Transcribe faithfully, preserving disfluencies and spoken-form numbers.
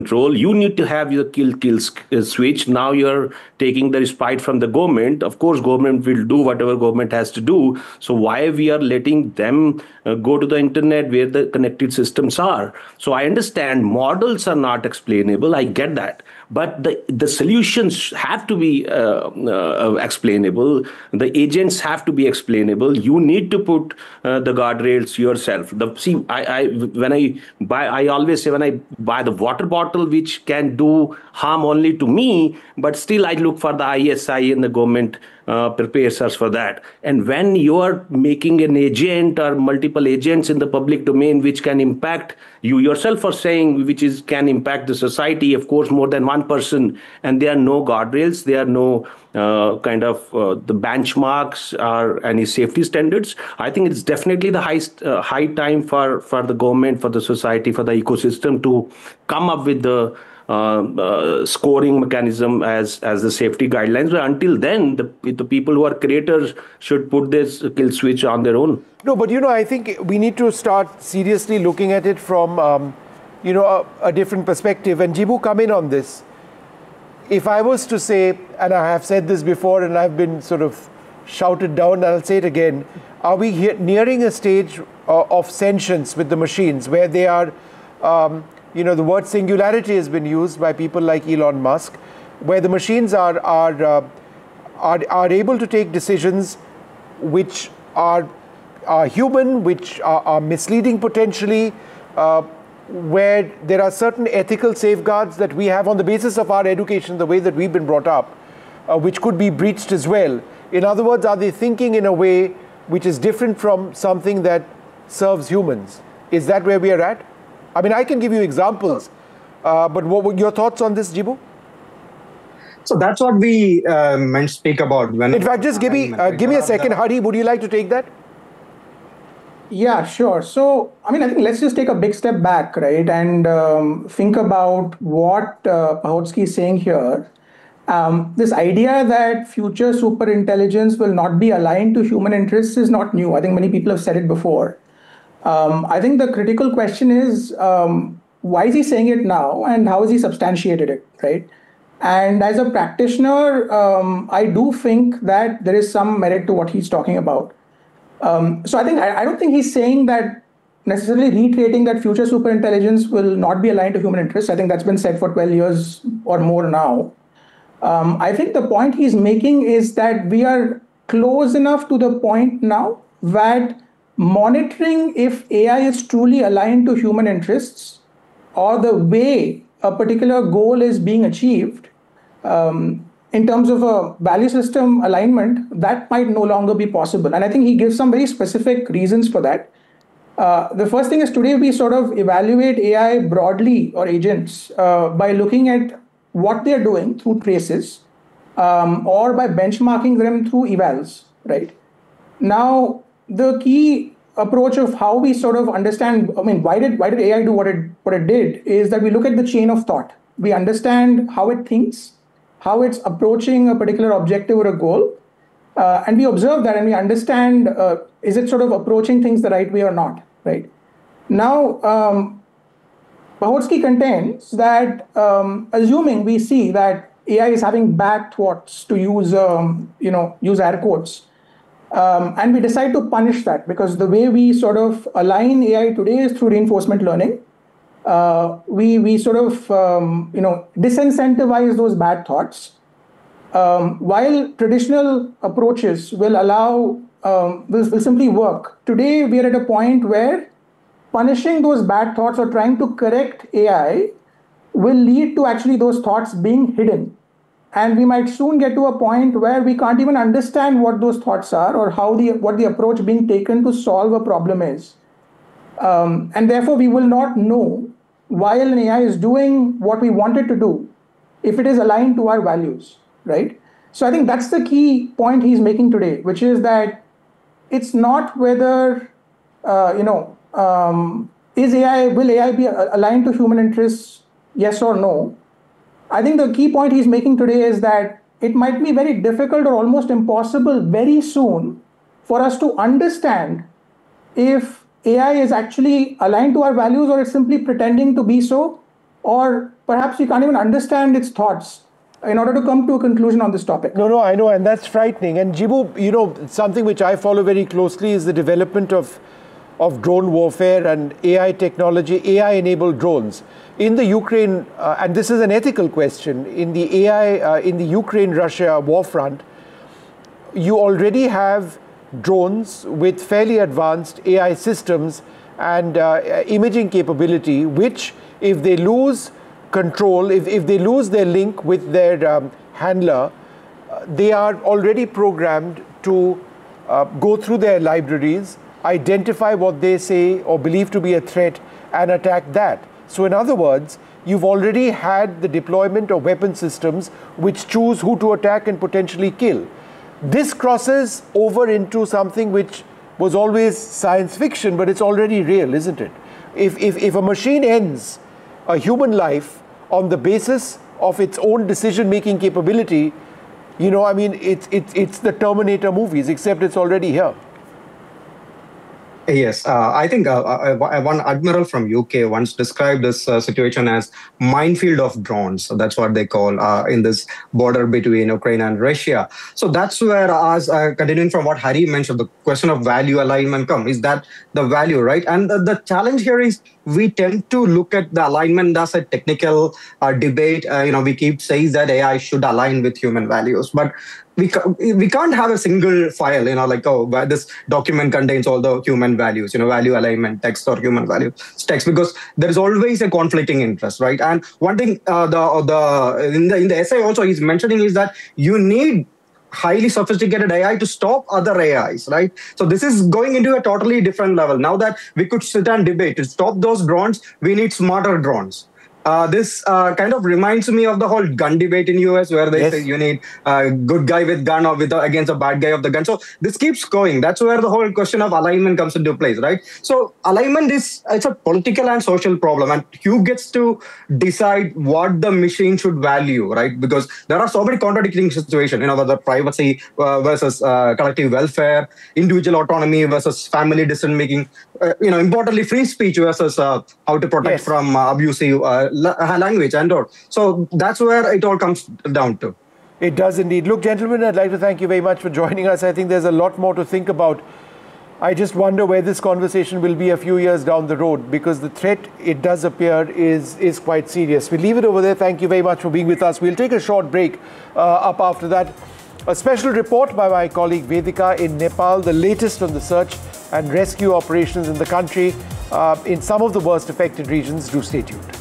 control. You need to have your kill kill uh, switch. Now you're taking the respite from the government. Of course, government will do whatever government has to do. So why we are letting them uh, go to the internet where the connected systems are? So I understand models are not explainable. I get that, but the the solutions have to be uh, uh, explainable. The agents have to be explainable. You need to put uh, the guardrails yourself. The see, I, I when I buy, I always say when I buy the water bottle, which can do harm only to me, but still I look for the I S I and the government uh, prepares us for that. And when you are making an agent or multiple agents in the public domain, which can impact you yourself are saying, which is can impact the society, of course, more than one person, and there are no guardrails, there are no uh, kind of uh, the benchmarks or any safety standards. I think it's definitely the high, uh, high time for, for the government, for the society, for the ecosystem to come up with the uh, uh, scoring mechanism as as the safety guidelines. But until then, the, the people who are creators should put this kill switch on their own. No, but you know, I think we need to start seriously looking at it from, um, you know, a, a different perspective. And Jibu, come in on this. If I was to say, and I have said this before and I've been sort of shouted down, and I'll say it again, are we he- nearing a stage uh, of sentience with the machines where they are, um, you know, the word singularity has been used by people like Elon Musk, where the machines are, are, uh, are, are able to take decisions which are are human, which are, are misleading potentially, uh, where there are certain ethical safeguards that we have on the basis of our education, the way that we've been brought up, uh, which could be breached as well. In other words, are they thinking in a way which is different from something that serves humans? Is that where we are at? I mean, I can give you examples, uh, but what were your thoughts on this, Jibu? So that's what we uh, meant to speak about. When in fact, just give me, uh, give me a second. Hari, would you like to take that? Yeah, sure. So, I mean, I think let's just take a big step back, right, and um, think about what uh, Pahotsky is saying here. Um, this idea that future superintelligence will not be aligned to human interests is not new. I think many people have said it before. Um, I think the critical question is, um, why is he saying it now, and how has he substantiated it, right? And as a practitioner, um, I do think that there is some merit to what he's talking about. Um, so I think I, I don't think he's saying that necessarily reiterating that future superintelligence will not be aligned to human interests. I think that's been said for twelve years or more now. Um, I think the point he's making is that we are close enough to the point now that monitoring if A I is truly aligned to human interests or the way a particular goal is being achieved, um, in terms of a value system alignment, that might no longer be possible. And I think he gives some very specific reasons for that. Uh, the first thing is today we sort of evaluate A I broadly or agents uh, by looking at what they're doing through traces um, or by benchmarking them through evals, right? Now, the key approach of how we sort of understand, I mean, why did why did A I do what it what it did is that we look at the chain of thought. We understand how it thinks, how it's approaching a particular objective or a goal. Uh, and we observe that and we understand, uh, is it sort of approaching things the right way or not, right? Now, um, Pahotsky contends that um, assuming we see that A I is having bad thoughts, to use, um, you know, use air quotes, um, and we decide to punish that because the way we sort of align A I today is through reinforcement learning. Uh, we we sort of um, you know disincentivize those bad thoughts, um, while traditional approaches will allow um, will, will simply work. Today we are at a point where punishing those bad thoughts or trying to correct A I will lead to actually those thoughts being hidden, and we might soon get to a point where we can't even understand what those thoughts are or how the what the approach being taken to solve a problem is. Um, and therefore, we will not know while an A I is doing what we want it to do, if it is aligned to our values, right? So I think that's the key point he's making today, which is that it's not whether, uh, you know, um, is A I, will A I be aligned to human interests, yes or no? I think the key point he's making today is that it might be very difficult or almost impossible very soon for us to understand if A I is actually aligned to our values or it's simply pretending to be so, or perhaps we can't even understand its thoughts in order to come to a conclusion on this topic. No, no, I know, and that's frightening. And Jibu, you know, something which I follow very closely is the development of, of drone warfare and A I technology, A I-enabled drones. In the Ukraine, uh, and this is an ethical question, in the A I, uh, in the Ukraine-Russia war front, you already have drones with fairly advanced A I systems and uh, imaging capability, which if they lose control, if, if they lose their link with their um, handler, uh, they are already programmed to uh, go through their libraries, identify what they say or believe to be a threat, and attack that. So in other words, you've already had the deployment of weapon systems which choose who to attack and potentially kill. This crosses over into something which was always science fiction, but it's already real, isn't it? If, if, if a machine ends a human life on the basis of its own decision-making capability, you know, I mean, it's, it's, it's the Terminator movies, except it's already here. Yes, uh, I think uh, uh, one admiral from U K once described this uh, situation as minefield of drones. So that's what they call uh, in this border between Ukraine and Russia. So that's where, as uh, continuing from what Hari mentioned, the question of value alignment come. Is that the value, right? And the, the challenge here is we tend to look at the alignment as a technical uh, debate. Uh, you know, we keep saying that A I should align with human values, but we we can't have a single file, you know, like, oh, this document contains all the human values, you know, value alignment text or human value text, because there is always a conflicting interest, right? And one thing uh, the the in the in the essay also he's mentioning is that you need highly sophisticated A I to stop other A Is, right? So this is going into a totally different level. Now that we could sit and debate to stop those drones, we need smarter drones. Uh, this uh, kind of reminds me of the whole gun debate in U S where they Yes. say you need a good guy with gun or with a, against a bad guy of the gun. So this keeps going. That's where the whole question of alignment comes into place, right? So alignment is it's a political and social problem, and who gets to decide what the machine should value, right? Because there are so many contradicting situations, you know, whether privacy uh, versus uh, collective welfare, individual autonomy versus family decision making, uh, you know, importantly, free speech versus uh, how to protect Yes. from uh, abusive uh, language and all. So that's where it all comes down to. It does indeed. Look, gentlemen, I'd like to thank you very much for joining us. I think there's a lot more to think about. I just wonder where this conversation will be a few years down the road, because the threat, it does appear, is, is quite serious. We'll leave it over there. Thank you very much for being with us. We'll take a short break. Uh, up after that, a special report by my colleague Vedika in Nepal, the latest on the search and rescue operations in the country uh, in some of the worst affected regions. Do stay tuned.